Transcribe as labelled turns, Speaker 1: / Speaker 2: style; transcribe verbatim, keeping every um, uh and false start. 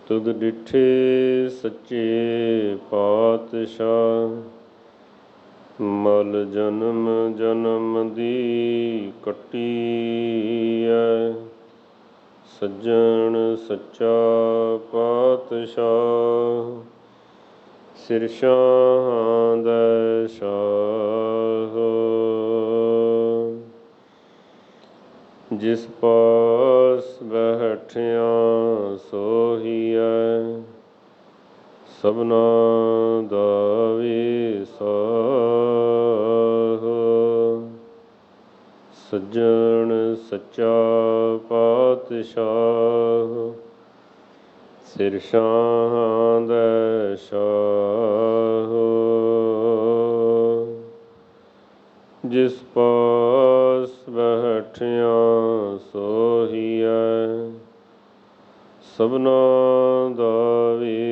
Speaker 1: ਤੁਧ ਡਿਠੇ ਸੱਚੇ ਪਾਤਸ਼ਾਹ, ਮਲ ਜਨਮ ਜਨਮ ਦੀ ਕੱਟੀਐ। ਸੱਜਣ ਸੱਚਾ ਪਾਤਸ਼ਾਹ, ਸਿਰ ਸ਼ਾਹਾਂ ਦੈ ਸ਼ਾਹ। ਜਿਸ ਪਾਸ ਬੈਠਿਆ ਸੋਹੀਐ, ਸਭਨਾ ਦਾ ਵਿਸਾਹ। ਸੱਜਣ ਸੱਚਾ ਪਾਤਸ਼ਾਹ, ਸਿਰ ਸ਼ਾਹਾਂ ਦੈ ਸ਼ਾਹ। ਜਿਸ ਪਾਸ ਬੈਠਿਆ ਸੋਹੀਐ, ਸਭਨਾ ਦਾ ਵਿਸਾਹ।